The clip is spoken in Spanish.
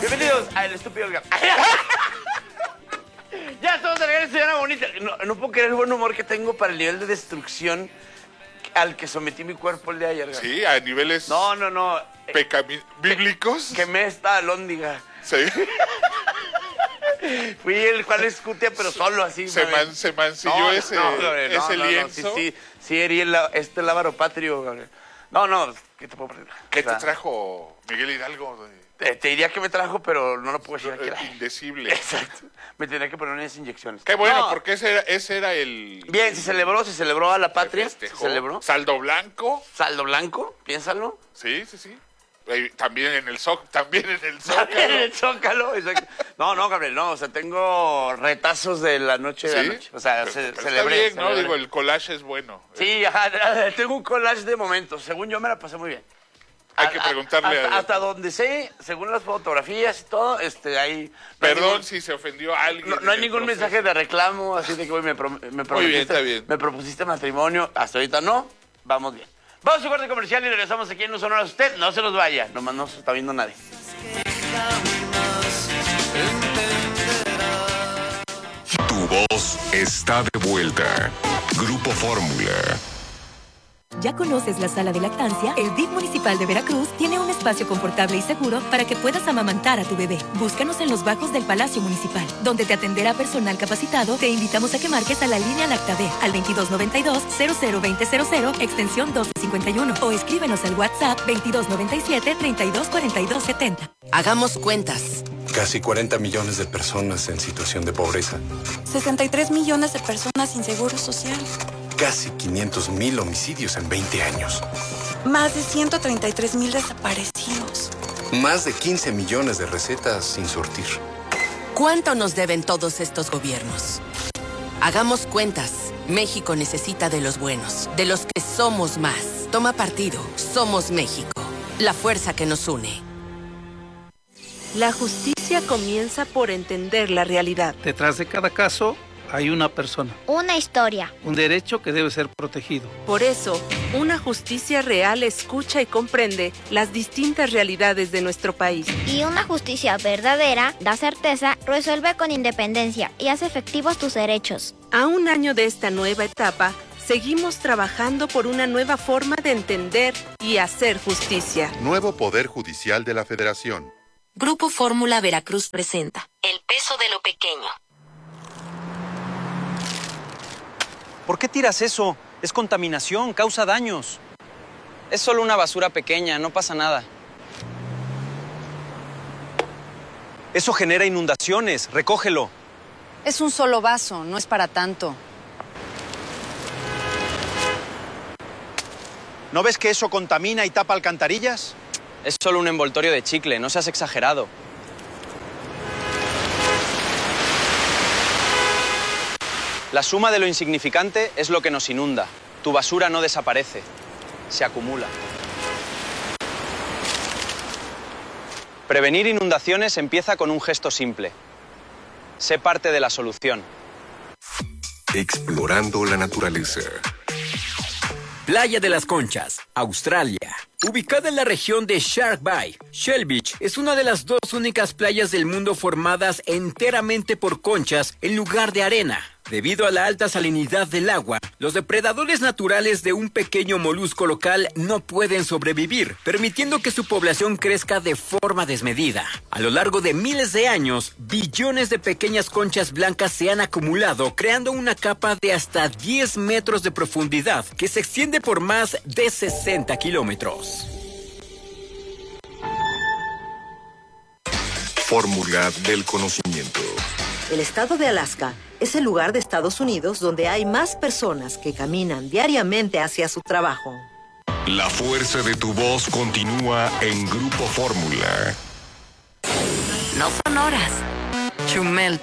Bienvenidos a El Estúpido Gato. Ya estamos de regreso, señora bonita. No puedo creer el buen humor que tengo para el nivel de destrucción al que sometí mi cuerpo el día de ayer. Sí, a niveles... No. ¿Bíblicos? Quemé esta alhóndiga. Sí. Fui el Juan Escutia, pero solo así. Se mancilló ese lienzo. Sí, herí este lábaro patrio, Gabriel. No, ¿qué te puedo preguntar? ¿Qué te trajo Miguel Hidalgo? Te diría que me trajo, pero no lo puedo decir aquí. Indecible. Exacto. Me tendría que poner unas inyecciones. Qué bueno, porque ese era el... Bien, se celebró a la patria. Se celebró. Saldo blanco. Saldo blanco, piénsalo. Sí. También en el Zócalo. También en el Zócalo, exacto. No, Gabriel, no, o sea, tengo retazos de la noche de anoche. O sea, pero celebré. Está bien, ¿no? Digo, el collage es bueno. Sí, tengo un collage de momentos. Según yo me la pasé muy bien. Hay que preguntarle hasta donde sé, según las fotografías y todo, ahí... Perdón si se ofendió a alguien. No hay ningún mensaje de reclamo, así de que hoy me prometiste, muy bien, está bien. Me propusiste matrimonio, hasta ahorita no, vamos bien. Vamos a un corte comercial y regresamos aquí en No Sonoras. Usted no se nos vaya, nomás no se está viendo nadie. Tu voz está de vuelta. Grupo Fórmula. ¿Ya conoces la sala de lactancia? El DIF municipal de Veracruz tiene un espacio confortable y seguro para que puedas amamantar a tu bebé. Búscanos en los bajos del Palacio Municipal, donde te atenderá personal capacitado. Te invitamos a que marques a la línea LactaB al 2292-002000, extensión 1251, o escríbenos al WhatsApp 2297-324270. Hagamos cuentas. Casi 40 millones de personas en situación de pobreza. 63 millones de personas sin seguro social. Casi 500,000 homicidios en 20 años. Más de 133,000 desaparecidos. Más de 15 millones de recetas sin surtir. ¿Cuánto nos deben todos estos gobiernos? Hagamos cuentas. México necesita de los buenos, de los que somos más. Toma partido. Somos México. La fuerza que nos une. La justicia comienza por entender la realidad. Detrás de cada caso hay una persona. Una historia. Un derecho que debe ser protegido. Por eso, una justicia real escucha y comprende las distintas realidades de nuestro país. Y una justicia verdadera da certeza, resuelve con independencia y hace efectivos tus derechos. A un año de esta nueva etapa, seguimos trabajando por una nueva forma de entender y hacer justicia. Nuevo Poder Judicial de la Federación. Grupo Fórmula Veracruz presenta El peso de lo pequeño. ¿Por qué tiras eso? Es contaminación, causa daños. Es solo una basura pequeña, no pasa nada. Eso genera inundaciones, recógelo. Es un solo vaso, no es para tanto. ¿No ves que eso contamina y tapa alcantarillas? Es solo un envoltorio de chicle, no seas exagerado. La suma de lo insignificante es lo que nos inunda. Tu basura no desaparece, se acumula. Prevenir inundaciones empieza con un gesto simple. Sé parte de la solución. Explorando la naturaleza. Playa de las Conchas, Australia. Ubicada en la región de Shark Bay, Shell Beach es una de las dos únicas playas del mundo formadas enteramente por conchas en lugar de arena. Debido a la alta salinidad del agua, los depredadores naturales de un pequeño molusco local no pueden sobrevivir, permitiendo que su población crezca de forma desmedida. A lo largo de miles de años, billones de pequeñas conchas blancas se han acumulado, creando una capa de hasta 10 metros de profundidad que se extiende por más de 60 kilómetros. Fórmula del conocimiento. El estado de Alaska es el lugar de Estados Unidos donde hay más personas que caminan diariamente hacia su trabajo. La fuerza de tu voz continúa en Grupo Fórmula. No son horas. Chumel